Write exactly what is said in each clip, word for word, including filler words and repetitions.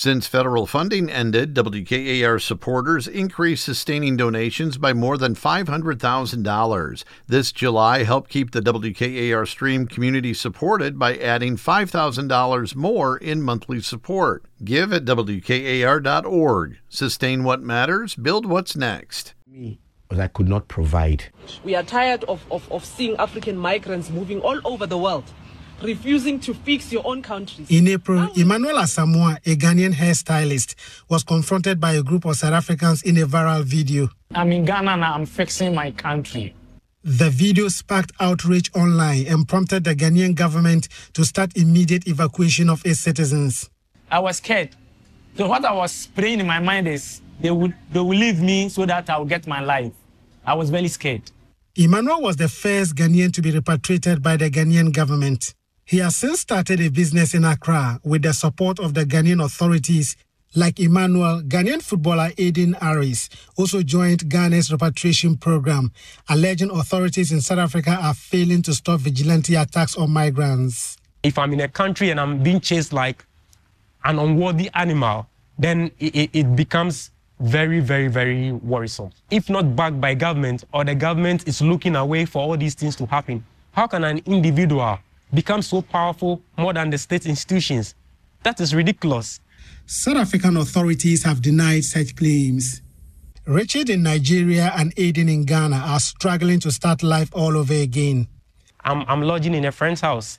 Since federal funding ended, W K A R supporters increased sustaining donations by more than five hundred thousand dollars. This July helped keep the W K A R stream community supported by adding five thousand dollars more in monthly support. Give at W K A R dot org. Sustain what matters, build what's next. Me, I could not provide. We are tired of, of, of seeing African migrants moving all over the world, refusing to fix your own countries. In April, Emmanuel Asamoah, a Ghanaian hairstylist, was confronted by a group of South Africans in a viral video. I'm in Ghana now, I'm fixing my country. The video sparked outrage online and prompted the Ghanaian government to start immediate evacuation of its citizens. I was scared. So what I was praying in my mind is they would they will leave me so that I will get my life. I was very scared. Emmanuel was the first Ghanaian to be repatriated by the Ghanaian government. He has since started a business in Accra with the support of the Ghanaian authorities. Like Emmanuel, Ghanaian footballer Aiden Aris also joined Ghana's repatriation program, alleging authorities in South Africa are failing to stop vigilante attacks on migrants. If I'm in a country and I'm being chased like an unworthy animal, then it, it becomes very, very, very worrisome. If not backed by government, or the government is looking away for all these things to happen, how can an individual become so powerful more than the state institutions? That is ridiculous. South African authorities have denied such claims. Richard in Nigeria and Aiden in Ghana are struggling to start life all over again. I'm, I'm lodging in a friend's house,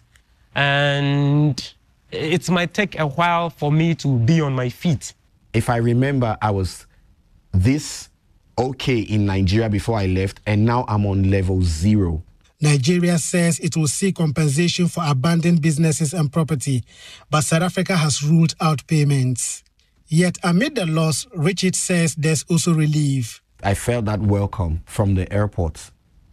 and it might take a while for me to be on my feet. If I remember, I was this okay in Nigeria before I left, and now I'm on level zero. Nigeria says it will seek compensation for abandoned businesses and property, but South Africa has ruled out payments. Yet amid the loss, Richard says there's also relief. I felt that welcome from the airport.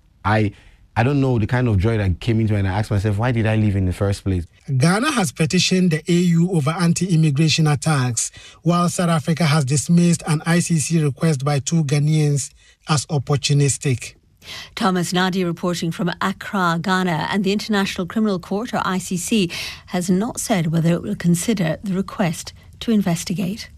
I I don't know the kind of joy that came into me, and I asked myself, why did I leave in the first place? Ghana has petitioned the A U over anti-immigration attacks, while South Africa has dismissed an I C C request by two Ghanaians as opportunistic. Thomas Nadi reporting from Accra, Ghana, and the International Criminal Court, or I C C, has not said whether it will consider the request to investigate.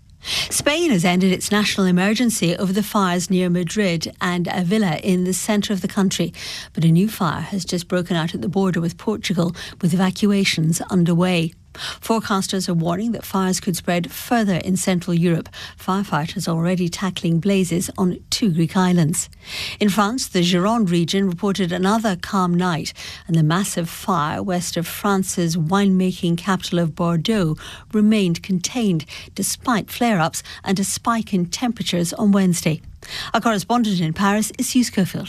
Spain has ended its national emergency over the fires near Madrid and a villa in the centre of the country. But a new fire has just broken out at the border with Portugal, with evacuations underway. Forecasters are warning that fires could spread further in Central Europe. Firefighters are already tackling blazes on two Greek islands. In France, the Gironde region reported another calm night, and the massive fire west of France's winemaking capital of Bordeaux remained contained despite flare-ups and a spike in temperatures on Wednesday. Our correspondent in Paris is Hugh Schofield.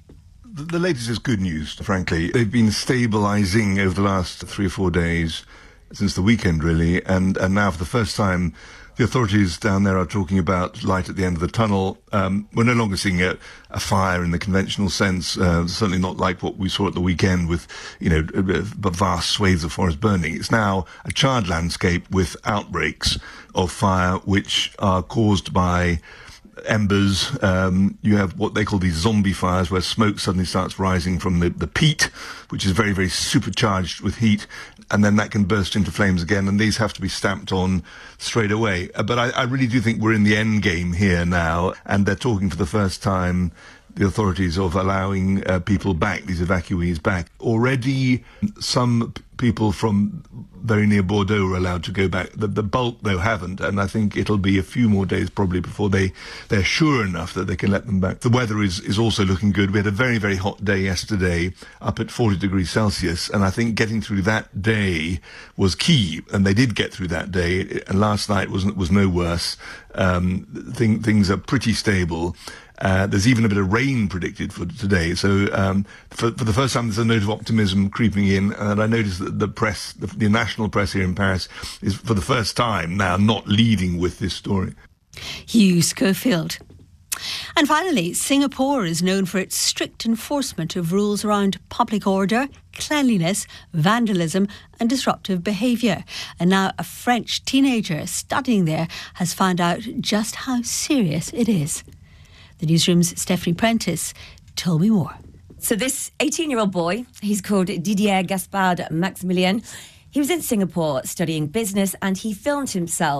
The latest is good news, frankly. They've been stabilising over the last three or four days, since the weekend, really, and, and now for the first time, the authorities down there are talking about light at the end of the tunnel. Um, we're no longer seeing a, a fire in the conventional sense, uh, certainly not like what we saw at the weekend with, you know, vast swathes of forest burning. It's now a charred landscape with outbreaks of fire which are caused by embers. Um, you have what they call these zombie fires, where smoke suddenly starts rising from the, the peat, which is very, very supercharged with heat, and then that can burst into flames again, and these have to be stamped on straight away. Uh, but I, I really do think we're in the end game here now, and they're talking for the first time, the authorities, of allowing uh, people back, these evacuees back. Already some p- people from very near Bordeaux are allowed to go back. The, the bulk, though, haven't, and I think it'll be a few more days probably before they, they're sure enough that they can let them back. The weather is, is also looking good. We had a very, very hot day yesterday, up at forty degrees Celsius, and I think getting through that day was key, and they did get through that day, and last night was, was no worse. Um, thing, things are pretty stable. Uh, there's even a bit of rain predicted for today. So um, for, for the first time, there's a note of optimism creeping in. And I noticed that the press, the, the national press here in Paris, is for the first time now not leading with this story. Hugh Schofield. And finally, Singapore is known for its strict enforcement of rules around public order, cleanliness, vandalism and disruptive behaviour. And now a French teenager studying there has found out just how serious it is. The newsroom's Stephanie Prentice told me more. So this eighteen-year-old boy, he's called Didier Gaspard Maximilien. He was in Singapore studying business and he filmed himself